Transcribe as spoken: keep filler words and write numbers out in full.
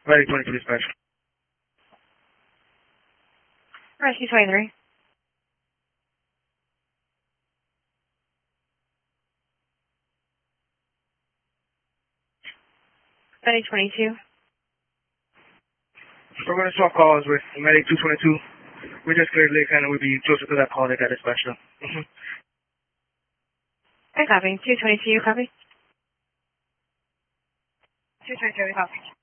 Ready twenty-two dispatch. Rescue twenty-three. Ready twenty-two. We're going to swap calls with Medic two twenty-two. We just cleared Lake and we'll be closer to that call that got dispatched up. Mm-hmm. I copy. two twenty-two, you copy? two twenty-two, we copy.